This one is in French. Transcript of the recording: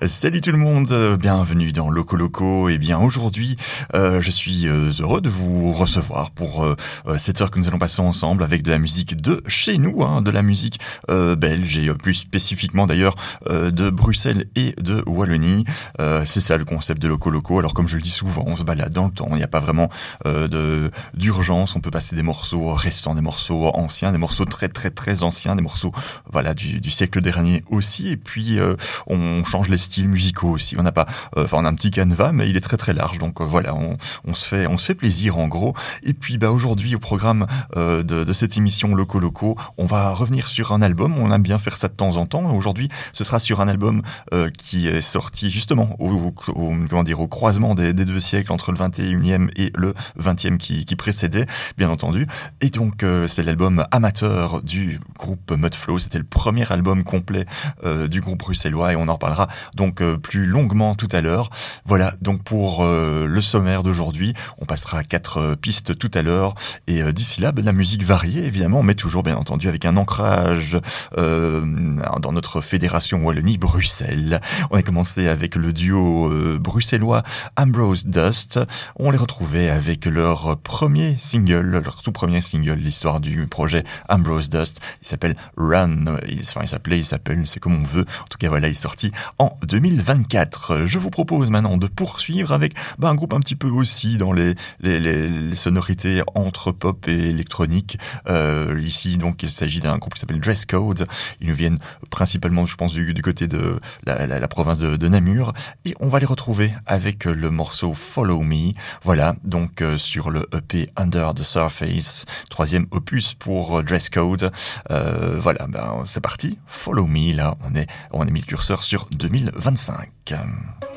Salut tout le monde, bienvenue dans Loco Loco. Et bien aujourd'hui, je suis heureux de vous recevoir pour cette heure que nous allons passer ensemble avec de la musique de chez nous, de la musique belge et plus spécifiquement d'ailleurs de Bruxelles et de Wallonie. C'est ça le concept de Loco Loco. Alors comme je le dis souvent, on se balade dans le temps, il n'y a pas vraiment d'urgence. On peut passer des morceaux récents, des morceaux anciens, des morceaux très très très anciens, des morceaux du siècle dernier aussi. Et puis on change les styles musicaux aussi. On a un petit canevas, mais il est très très large. Donc on se fait plaisir en gros. Et puis aujourd'hui au programme de cette émission Loco Loco, on va revenir sur un album. On aime bien faire ça de temps en temps. Aujourd'hui, ce sera sur un album qui est sorti justement au croisement des deux siècles, entre le 21e et le 20e qui précédait, bien entendu. Et donc c'est l'album Amateur du groupe Mudflow. C'était le premier album complet du groupe bruxellois et on en reparlera donc plus longuement tout à l'heure. Voilà, donc pour le sommaire d'aujourd'hui, on passera à 4 pistes tout à l'heure et d'ici là, la musique variée évidemment, mais toujours bien entendu avec un ancrage dans notre fédération Wallonie-Bruxelles. On a commencé avec le duo bruxellois Ambrose Dust. On les retrouvait avec leur tout premier single, l'histoire du projet Ambrose Dust. Il s'appelle Run. Il s'appelle, c'est comme on veut. En tout cas, voilà, il est sorti en 2024. Je vous propose maintenant de poursuivre avec un groupe un petit peu aussi dans les sonorités entre pop et électronique. Ici, donc, il s'agit d'un groupe qui s'appelle Dress Code. Ils nous viennent principalement, je pense, du côté de la province de Namur. Et on va les retrouver avec le morceau Follow Me. Voilà, donc sur le EP Under the Surface, 3e opus pour Dress Code. C'est parti. Follow Me, là, on est mis le curseur sur 2025.